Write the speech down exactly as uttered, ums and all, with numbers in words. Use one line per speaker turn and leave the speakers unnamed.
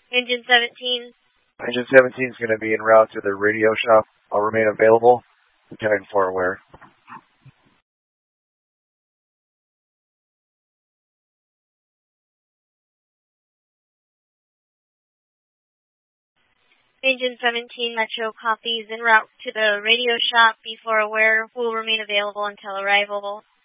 Engine seventeen.
Engine seventeen is going to be en route to the radio shop. I'll remain available. Lieutenant four aware.
Engine seventeen, Metro copies en route to the radio shop. Be four aware. Will remain available until arrival.